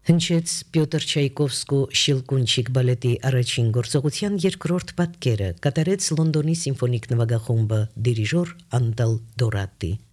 Հնչեց Պյոտր Չայկովսկու Շիլկունչիկ բալետի առաջին գործողության երկրորդ պատկերը, կատարեց Լոնդոնի սիմֆոնիկ նվագախումբը, դիրիժոր Անտել Դորատի։